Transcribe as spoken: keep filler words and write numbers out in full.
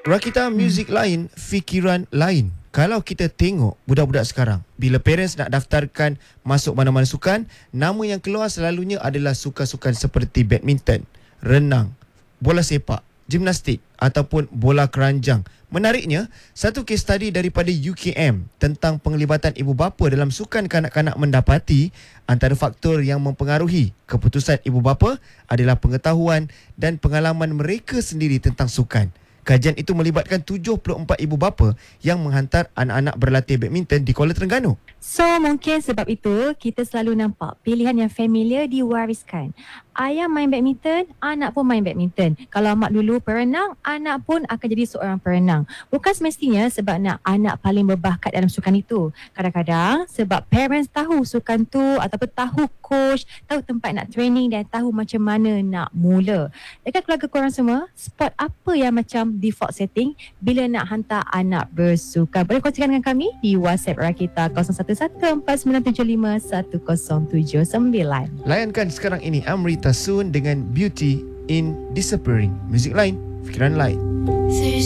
Rakita, muzik hmm. lain, fikiran lain. Kalau kita tengok budak-budak sekarang, bila parents nak daftarkan masuk mana-mana sukan, nama yang keluar selalunya adalah sukan-sukan seperti badminton, renang, bola sepak, gimnastik ataupun bola keranjang. Menariknya, satu kes study daripada U K M tentang penglibatan ibu bapa dalam sukan kanak-kanak mendapati antara faktor yang mempengaruhi keputusan ibu bapa adalah pengetahuan dan pengalaman mereka sendiri tentang sukan. Kajian itu melibatkan tujuh puluh empat ibu bapa yang menghantar anak-anak berlatih badminton di Kuala Terengganu. So, mungkin sebab itu kita selalu nampak pilihan yang familiar diwariskan. Ayah main badminton, anak pun main badminton. Kalau mak dulu perenang, anak pun akan jadi seorang perenang. Bukan semestinya sebab nak anak paling berbakat dalam sukan itu. Kadang-kadang sebab parents tahu sukan tu ataupun tahu coach, tahu tempat nak training dan tahu macam mana nak mula. Dekat keluarga korang semua, sport apa yang macam default setting bila nak hantar anak bersukan? Boleh kongsikan dengan kami di WhatsApp Rakita kosong satu satu empat sembilan tujuh lima satu kosong tujuh sembilan. Layankan sekarang ini Amrita Soon dengan Beauty in Disappearing. Muzik lain, fikiran lain.